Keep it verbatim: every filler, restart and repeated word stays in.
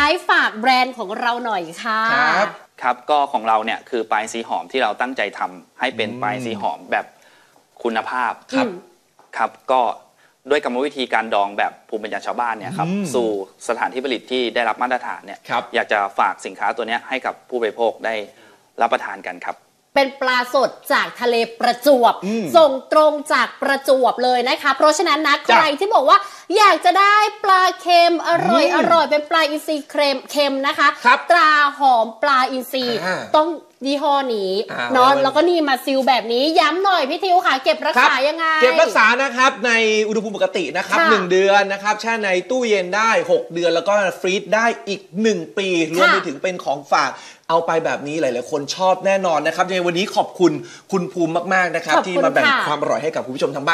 ายฝากแบรนด์ของเราหน่อยค่ะครับครับก็ของเราเนี่ยคือปลายซีหอมที่เราตั้งใจทำให้เป็นปลายซีหอมแบบคุณภาพครับครับก็ด้วยกรรมวิธีการดองแบบภูมิปัญญาชาวบ้านเนี่ยครับสู่สถานที่ผลิตที่ได้รับมาตรฐานเนี่ยอยากจะฝากสินค้าตัวนี้ให้กับผู้บริโภคได้รับประทานกันครับเป็นปลาสดจากทะเลประจวบส่งตรงจากประจวบเลยนะคะเพราะฉะนั้นนะใครที่บอกว่าอยากจะได้ปลาเค็มอร่อยอร่อยเป็นปลาอินทรีเค็มเค็มนะคะตราหอมปลาอินทรีต้องยี่ห้อนี้เนาะแล้วก็นี่มาซิลแบบนี้ย้ำหน่อยพี่ทิวค่ะเก็บรักษายังไงเก็บรักษานะครับในอุณหภูมิปกตินะครับหนึ่งเดือนนะครับแช่ในตู้เย็นได้หกเดือนแล้วก็ฟรีซได้อีกหนึ่งปีรวมไปถึงเป็นของฝากเอาไปแบบนี้หลายๆคนชอบแน่นอนนะครับในวันนี้ขอบคุณคุณภูมิมากๆนะครับที่มาแบ่งความอร่อยให้กับคุณผู้ชมทางบ้าน